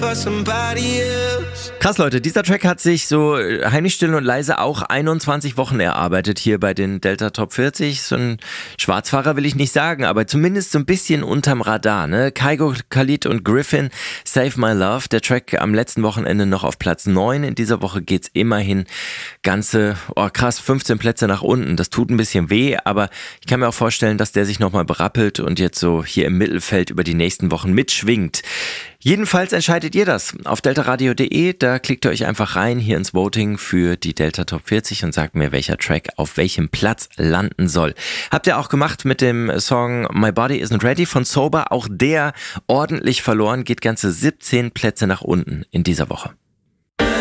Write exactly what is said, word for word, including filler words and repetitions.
for somebody else. Krass, Leute, dieser Track hat sich so heimlich still und leise auch einundzwanzig Wochen erarbeitet hier bei den Delta Top vierzig. So ein Schwarzfahrer will ich nicht sagen, aber zumindest so ein bisschen unterm Radar, ne? Kygo, Khalid und Griffin, Save My Love. Der Track am letzten Wochenende noch auf Platz neun. In dieser Woche geht's immerhin ganze, oh krass, fünfzehn Plätze nach unten. Das tut ein bisschen weh, aber ich kann mir auch vorstellen, dass der sich nochmal berappelt und jetzt so hier im Mittelfeld über die nächsten Wochen mitschwingt. Jedenfalls entscheidet ihr das auf deltaradio punkt de, da klickt ihr euch einfach rein hier ins Voting für die Delta Top vierzig und sagt mir, welcher Track auf welchem Platz landen soll. Habt ihr auch gemacht mit dem Song My Body Isn't Ready von Sober, auch der ordentlich verloren, geht ganze siebzehn Plätze nach unten in dieser Woche.